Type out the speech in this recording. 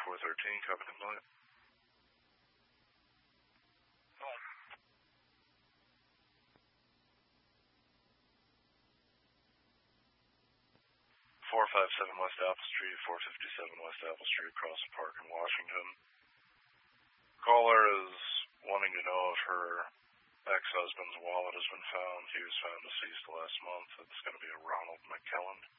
413, copy complaint. 457 West Apple Street, 457 West Apple Street, Crossing Park in Washington. Caller is wanting to know if her ex-husband's wallet has been found. He was found deceased last month. It's going to be a Ronald McKellen.